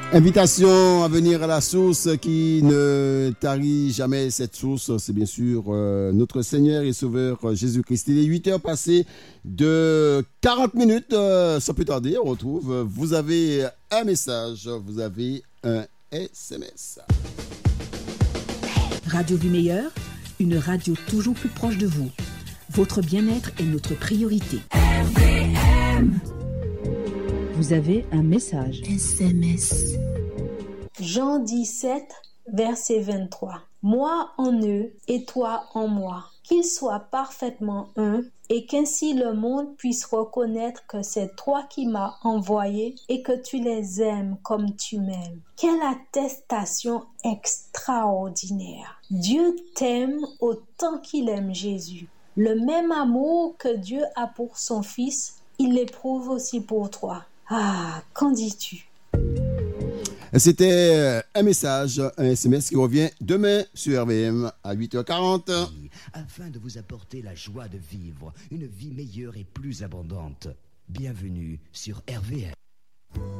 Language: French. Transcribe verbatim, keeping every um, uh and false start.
Invitation à venir à la source qui ne tarit jamais. Cette source, c'est bien sûr euh, notre Seigneur et Sauveur euh, Jésus-Christ. Il est huit heures passées de quarante minutes. Euh, sans plus tarder, on retrouve. euh, Vous avez un message, vous avez un S M S. Radio Vie Meilleure, une radio toujours plus proche de vous. Votre bien-être est notre priorité. R V M. Vous avez un message. S M S. Jean dix-sept, verset vingt-trois. Moi en eux et toi en moi, qu'ils soient parfaitement un, et qu'ainsi le monde puisse reconnaître que c'est toi qui m'as envoyé et que tu les aimes comme tu m'aimes. Quelle attestation extraordinaire! Dieu t'aime autant qu'il aime Jésus. Le même amour que Dieu a pour son Fils, il l'éprouve aussi pour toi. Ah, qu'en dis-tu? C'était un message, un S M S qui revient demain sur R V M à huit heures quarante. Afin de vous apporter la joie de vivre une vie meilleure et plus abondante. Bienvenue sur R V M.